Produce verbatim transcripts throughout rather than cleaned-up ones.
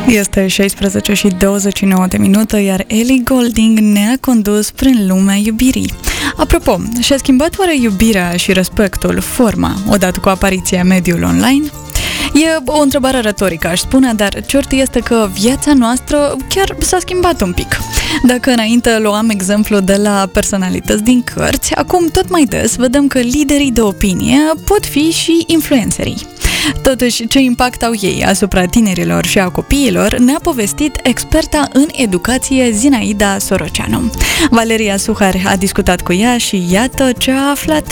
Este șaisprezece și douăzeci și nouă de minute, iar Ellie Goulding ne-a condus prin lumea iubirii. Apropo, și-a schimbat oare iubirea și respectul forma odată cu apariția mediului online? E o întrebare retorică, aș spune, dar cert este că viața noastră chiar s-a schimbat un pic. Dacă înainte luam exemplu de la personalități din cărți, acum tot mai des vedem că liderii de opinie pot fi și influencerii. Totuși, ce impact au ei asupra tinerilor și a copiilor ne-a povestit experta în educație Zinaida Soroceanu. Valeria Suhar a discutat cu ea și iată ce a aflat.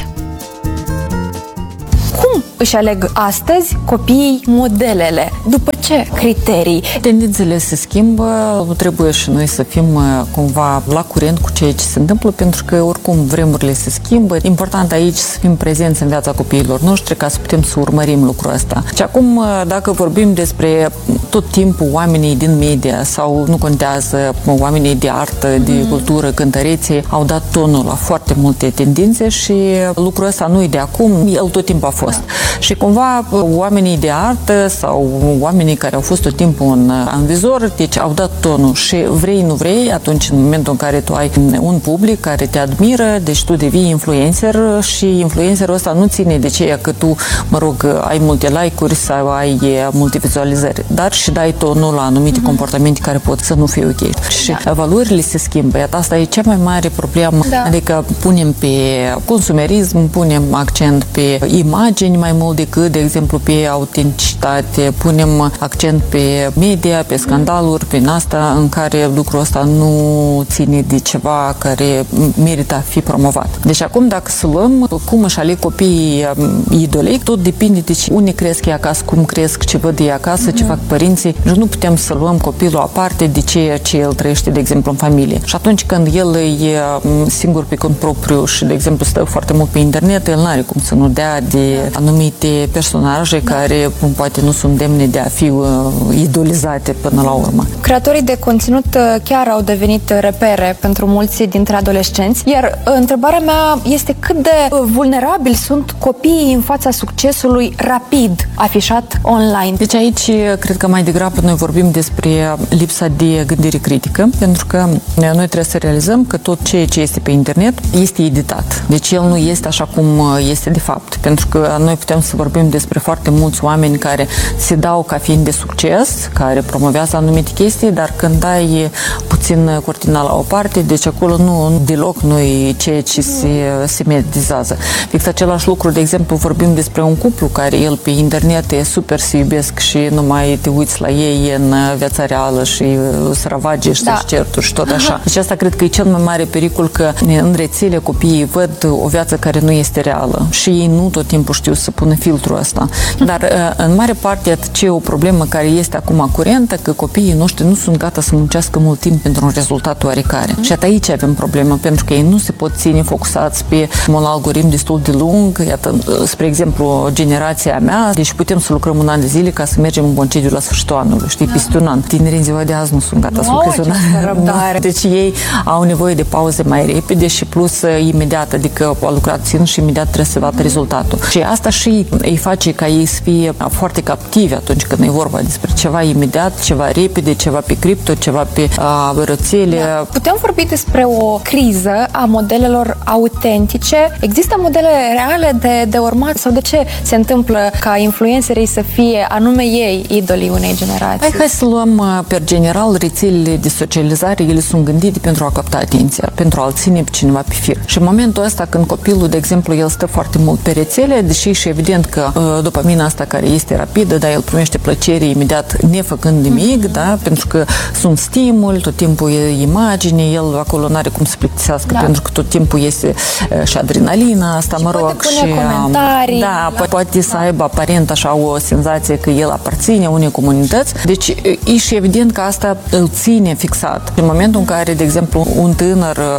Cum își aleg astăzi copiii modelele? După ce criterii? Tendințele se schimbă, trebuie și noi să fim cumva la curent cu ceea ce se întâmplă, pentru că oricum vremurile se schimbă. Important aici să fim prezenți în viața copiilor noștri ca să putem să urmărim lucrul ăsta. Și acum, dacă vorbim despre tot timpul oamenii din media sau nu contează, oamenii de artă, de mm. cultură, cântărețe, au dat tonul la foarte multe tendințe și lucrul ăsta nu e de acum, el tot timpul a fost. Da. Și cumva oamenii de artă sau oamenii care au fost tot timpul în, în vizor, deci au dat tonul și vrei, nu vrei, atunci în momentul în care tu ai un public care te admiră, deci tu devii influencer și influencerul ăsta nu ține de ceea că tu, mă rog, ai multe like-uri sau ai multe vizualizări, dar și dai tonul la anumite mm-hmm. comportamente care pot să nu fie ok. Și da. valorile se schimbă. Iată, asta e cea mai mare problemă, da. adică punem pe consumerism, punem accent pe imagini mai mult decât, de exemplu, pe autenticitate, punem accent pe media, pe scandaluri, pe asta, în care lucrul ăsta nu ține de ceva care merită a fi promovat. Deci acum, dacă să luăm cum își aleg copiii idolei, tot depinde de ce unii cresc ei acasă, cum cresc, ce văd ei acasă, mm-hmm. ce fac părinții. Deci nu putem să luăm copilul aparte de ceea ce el trăiește, de exemplu, în familie. Și atunci când el e singur pe cont propriu și, de exemplu, stă foarte mult pe internet, el n-are cum să nu dea de anumite personaje da. care poate nu sunt demne de a fi uh, idolizate până la urmă. Creatorii de conținut chiar au devenit repere pentru mulți dintre adolescenți, iar întrebarea mea este cât de vulnerabili sunt copiii în fața succesului rapid afișat online. Deci aici cred că mai degrabă noi vorbim despre lipsa de gândire critică, pentru că noi trebuie să realizăm că tot ceea ce este pe internet este editat. Deci el nu este așa cum este de fapt, pentru că noi putem să vorbim despre foarte mulți oameni care se dau ca fiind de succes, care promovează anumite chestii, dar când dai puțin cortina la o parte, deci acolo nu deloc nu e ceea ce se, se mediatizează. Fix același lucru, de exemplu, vorbim despre un cuplu care el pe internet e super se iubesc și nu mai te uiți la ei în viața reală și se ravage și da. se certuri și tot așa. Deci asta cred că e cel mai mare pericol, că în rețele copiii văd o viață care nu este reală și ei nu tot timpul știu să pună filtrul ăsta. Dar în mare parte ce e o problemă care este acum curentă, că copiii noștri nu sunt gata să muncească mult timp pentru un rezultat oarecare. Mm. Și aici avem problemă, pentru că ei nu se pot ține focusați pe un algoritm destul de lung. Iată, spre exemplu, generația mea, deci putem să lucrăm un an de zile ca să mergem în concediu la sfârșitul anului, știi, da. peste un an. Tinerii în ziua de azi nu sunt gata să lucreze un an. Deci ei au nevoie de pauze mai repede și plus imediat, adică au lucrat țin și imediat trebuie să vadă rezultatul. Și asta și îi face ca ei să fie foarte captivi atunci când e vorba despre ceva imediat, ceva repede, ceva pe cripto, ceva pe uh, rețele. Da. Putem vorbi despre o criză a modelelor autentice? Există modele reale de, de urmat sau de ce se întâmplă ca influencerii să fie anume ei idolii unei generații? Hai, hai să luăm per general rețelele de socializare, ele sunt gândite pentru a capta atenția, pentru a-l ține pe cineva pe fir. Și în momentul ăsta când copilul, de exemplu, el stă foarte mult pe rețele, deși și evident că uh, dopamina asta care este rapidă, dar el primește plăcere imediat nefăcând nimic, mm-hmm. da? Pentru că sunt stimuli, tot timpul e imagine, el acolo n-are cum să plictisească, da. pentru că tot timpul este uh, și adrenalina asta, și mă rog, poate pune și comentarii. Da, da, poate să aibă aparent așa o senzație că el aparține unei comunități. Deci e și evident că asta îl ține fixat. În momentul în care, de exemplu, un tânăr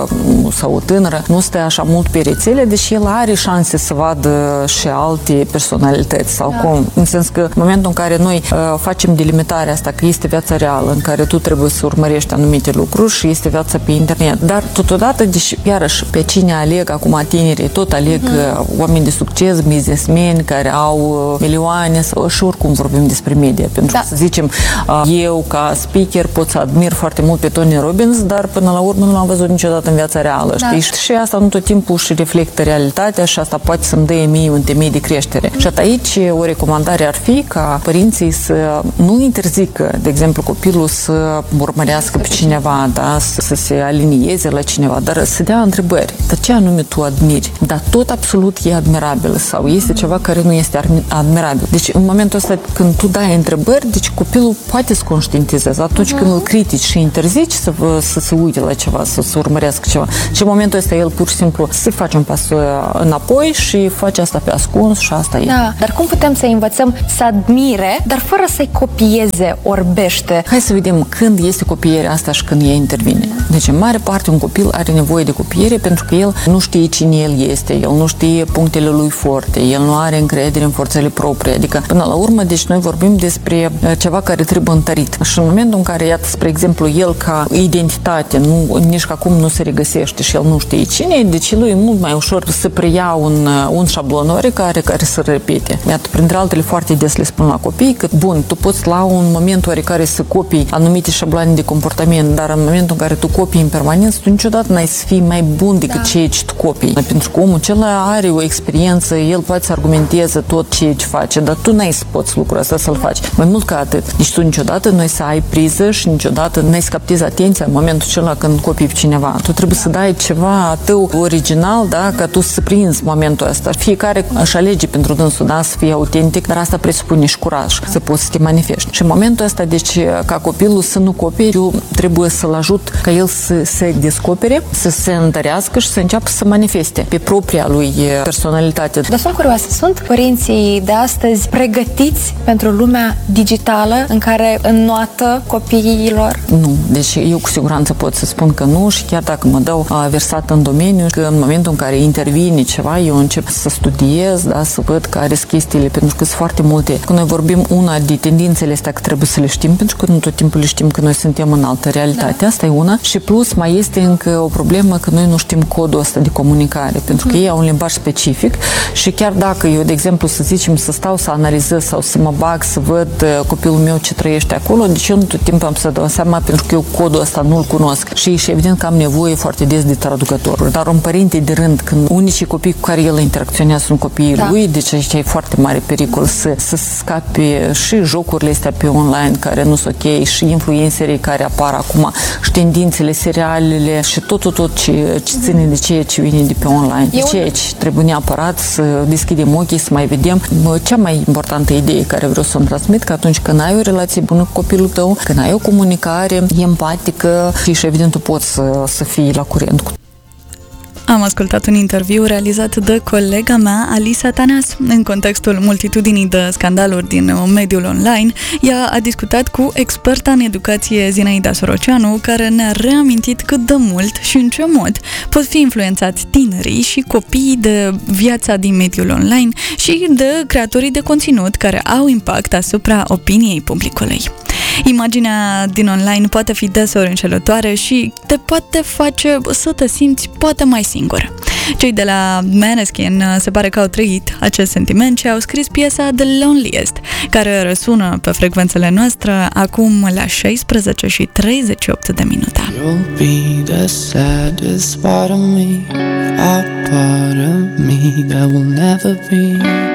nu, sau o tânără nu stă așa mult pe rețele, deși el are șanse să vadă și alte personalități sau da. cum. În sens că în momentul în care noi uh, facem delimitarea asta, că este viața reală în care tu trebuie să urmărești anumite lucruri și este viața pe internet. Dar totodată, deci, iarăși, pe cine aleg acum tinerii, tot aleg mm-hmm. oameni de succes, businessmeni care au milioane sau, și oricum vorbim despre media. Pentru da. că, să zicem, eu ca speaker pot să admir foarte mult pe Tony Robbins, dar până la urmă nu l-am văzut niciodată în viața reală. Da. Știi? Și asta nu tot timpul și reflectă realitatea și asta poate să-mi dă mie un temei de creștere. Mm-hmm. Și aici o recomandare ar fi ca părinții să nu interzică, de exemplu, copilul să urmărească pe cineva, da? să, să se alinieze la cineva, dar să dea întrebări. Dar ce anume tu admiri? Dar tot absolut e admirabil sau este ceva care nu este admirabil. Deci în momentul ăsta când tu dai întrebări, deci copilul poate să conștientizeze. Atunci când îl critici și interzici să, să se uite la ceva, să se urmărească ceva. Și în momentul ăsta el pur și simplu se face un pas înapoi și face asta pe ascuns și asta e. Da, dar cum putem să învățăm să admire, dar fără să-i copieze orbește? Hai să vedem când este copierea asta și când ea intervine. Deci, în mare parte, un copil are nevoie de copiere pentru că el nu știe cine el este, el nu știe punctele lui forte, el nu are încredere în forțele proprii. Adică, până la urmă, deci noi vorbim despre ceva care trebuie întărit. Și în momentul în care, iată, spre exemplu, el ca identitate, nu, nici că acum nu se regăsește și el nu știe cine e, deci lui e mult mai ușor să preia un, un șablon oarecare care să repete. Iată, printre altele, foarte des le spun la copii că, bun, tu poți la un moment oarecare să copii anumite șabloane de comportament, dar în momentul în care tu copii în permanență, tu niciodată n-ai să fii mai bun decât da. ceea ce tu copii. Pentru că omul acela are o experiență, el poate să argumenteze tot ceea ce face, dar tu n-ai să poți lucrul ăsta să-l faci. Mai mult ca atât. Deci tu niciodată nu ai să ai priză și niciodată nu ai să captezi atenția în momentul acela când copii pe cineva. Tu trebuie să dai ceva tău original, da, ca tu să prinzi momentul ăsta. Fiecare își alege pentru dânsul, da, să fie autentic, dar asta presupune și curaj, să poți să te manifesti. Și în momentul ăsta, deci, ca copilul să nu copie, eu trebuie să-l ajut ca el să se descopere, să se întărească și să înceapă să manifeste pe propria lui personalitate. Dar sunt curioasă, sunt părinții de astăzi pregătiți pentru lumea digitală în care înnoată copiilor? Nu, deci eu cu siguranță pot să spun că nu și chiar dacă mă dau versat în domeniu, că în momentul în care intervine ceva, eu încep să studiez, da, să văd care sunt chestiile, pentru că sunt foarte multe. Când noi vorbim una de tendințele astea că trebuie să le știm, pentru că nu tot timpul le știm că noi suntem în altă realitate. Da. Asta e una. Și plus mai este încă o problemă că noi nu știm codul ăsta de comunicare, pentru că mm. ei au un limbaj specific și chiar dacă eu, de exemplu, să zicem, să stau să analizez sau să mă bag să văd copilul meu ce trăiește acolo, deci eu nu tot timpul am să dau seama pentru că eu codul ăsta nu-l cunosc. Și, și evident că am nevoie foarte des de traducător. Dar un părinte de rând, când unicii copii cu care el interacționează sunt copiii da. lui, deci aici e foarte mare pericol să, să scape și jocurile astea pe online care nu sunt ok și influencerii care apar acum și tendințele, serialele și tot, tot, tot ce, ce ține de ceea ce vine de pe online. Eu... Ceea ce trebuie neapărat să deschidem ochii, să mai vedem. Cea mai importantă idee care vreau să-mi transmit, că atunci când ai o relație bună cu copilul tău, când ai o comunicare empatică și evident tu poți să, să fii la curent cu. Am ascultat un interviu realizat de colega mea, Alisa Tanas. În contextul multitudinii de scandaluri din mediul online, ea a discutat cu experta în educație Zinaida Soroceanu, care ne-a reamintit cât de mult și în ce mod pot fi influențați tinerii și copiii de viața din mediul online și de creatorii de conținut care au impact asupra opiniei publicului. Imaginea din online poate fi deseori înșelătoare și te poate face să te simți poate mai singur. Cei de la Måneskin se pare că au trăit acest sentiment și au scris piesa The Loneliest, care răsună pe frecvențele noastre acum la șaisprezece și treizeci și opt de minute. You'll be the saddest part of me, a part of me that will never be